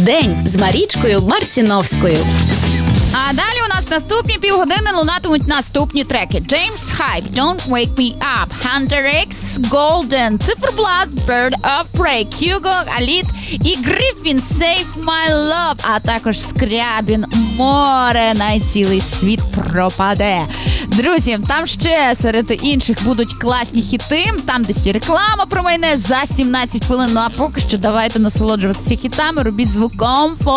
День з Марічкою Марціновською. А далі у нас наступні півгодини лунатимуть наступні треки. James Hype, Don't Wake Me Up, Hunter X, Golden, Циферблат, Bird of Prey, Hugo, Alit і Griffin, Save My Love, а також Скрябін, Море, на цілий світ пропаде. Друзі, там ще серед інших будуть класні хіти, там десь і реклама про майне за 17 хвилин. Ну а поки що давайте насолоджуватися хітами, робіть звук комфортно.